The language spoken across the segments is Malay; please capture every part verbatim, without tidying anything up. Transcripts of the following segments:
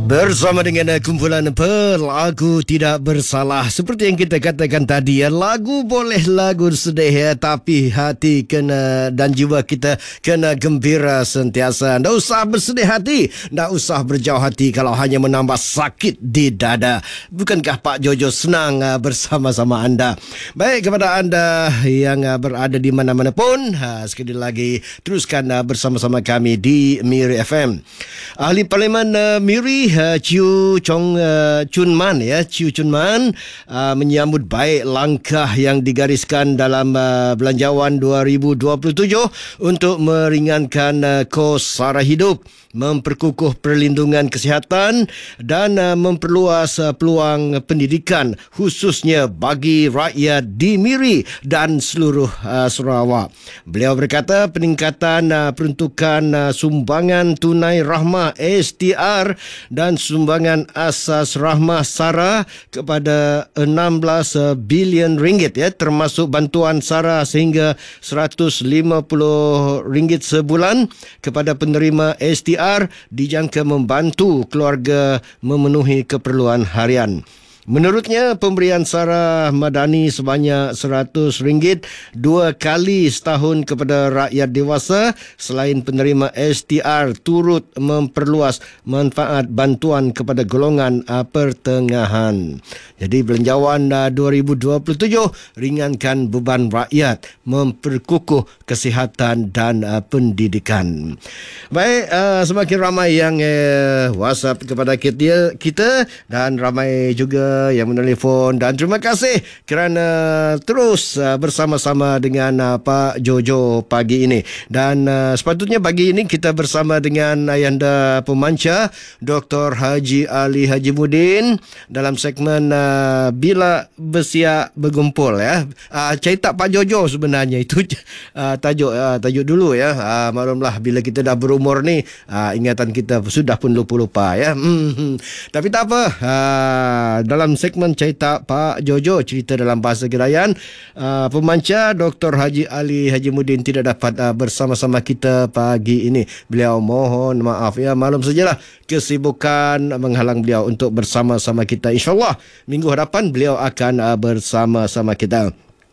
Bersama dengan uh, kumpulan pelagu tidak bersalah. Seperti yang kita katakan tadi, ya, lagu boleh lagu sedih, ya, tapi hati kena dan jiwa kita kena gembira sentiasa. Tak usah bersedih hati, tak usah berjauh hati kalau hanya menambah sakit di dada. Bukankah Pak Jojo senang uh, bersama-sama anda? Baik, kepada anda yang uh, berada di mana-mana pun, uh, sekali lagi teruskan uh, bersama-sama kami di Miri F M. Ahli Parlimen uh, Miri, Uh, Chiu Chong uh, Chun Man, ya, Chiu Chun Man uh, menyambut baik langkah yang digariskan dalam uh, Belanjawan dua ribu dua puluh tujuh untuk meringankan uh, kos sara hidup, memperkukuh perlindungan kesihatan dan uh, memperluas uh, peluang pendidikan khususnya bagi rakyat di Miri dan seluruh uh, Sarawak. Beliau berkata peningkatan uh, peruntukan uh, sumbangan tunai rahmah S T R dan sumbangan asas rahmah SARA kepada enam belas bilion ringgit, ya, termasuk bantuan SARA sehingga seratus lima puluh ringgit sebulan kepada penerima S T R dijangka membantu keluarga memenuhi keperluan harian. Menurutnya, pemberian SARA Madani sebanyak seratus ringgit dua kali setahun kepada rakyat dewasa selain penerima S T R turut memperluas manfaat bantuan kepada golongan uh, pertengahan. Jadi, Belanjawan uh, dua ribu dua puluh tujuh ringankan beban rakyat, memperkukuh kesihatan dan uh, pendidikan. Baik, uh, semakin ramai yang uh, WhatsApp kepada kita, kita dan ramai juga yang menelefon, dan terima kasih kerana terus uh, bersama-sama dengan uh, Pak Jojo pagi ini. Dan uh, sepatutnya pagi ini kita bersama dengan Ayahanda Pemancar Doktor Haji Ali Hajimuddin dalam segmen uh, Bila Bersiap Bergumpul, ya. Uh, cerita Pak Jojo sebenarnya itu uh, tajuk uh, tajuk dulu, ya. Uh, maklumlah bila kita dah berumur ni, uh, ingatan kita sudah pun lupa-lupa, ya. Hmm. Tapi tak apa, uh, dalam segmen cerita Pak Jojo, cerita dalam bahasa Gerayan, uh, pemancar Doktor Haji Ali Hajimuddin tidak dapat uh, bersama-sama kita pagi ini. Beliau mohon maaf, ya, maklum sajalah kesibukan menghalang beliau untuk bersama-sama kita. InsyaAllah minggu hadapan beliau akan uh, bersama-sama kita.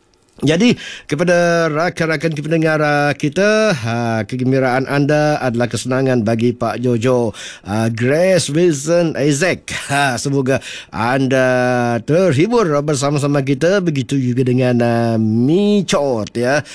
Jadi, kepada rakan-rakan pendengar kita, ha, kegembiraan anda adalah kesenangan bagi Pak Jojo. Ha, Grace Wilson Isaac, ha, semoga anda terhibur bersama-sama kita. Begitu juga dengan uh, Mi Chot, ya,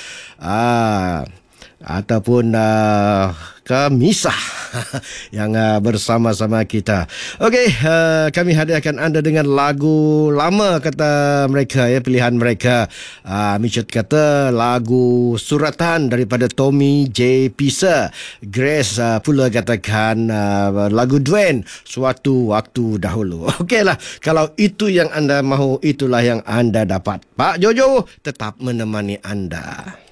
ha, ataupun uh, Kamisah yang uh, bersama-sama kita. Okey, uh, kami hadiahkan anda dengan lagu lama kata mereka, ya, pilihan mereka. Uh, Michet kata lagu Suratan daripada Tommy J. Pisa. Grace uh, pula katakan uh, lagu Dwayne Suatu Waktu Dahulu. Okeylah, kalau itu yang anda mahu, itulah yang anda dapat. Pak Jojo tetap menemani anda.